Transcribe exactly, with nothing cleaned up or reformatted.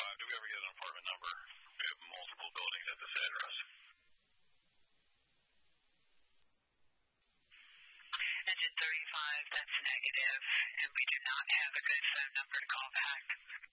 thirty-five, do we ever get an apartment number? We have multiple buildings at this address. Engine thirty-five, that's negative, and we do not have a good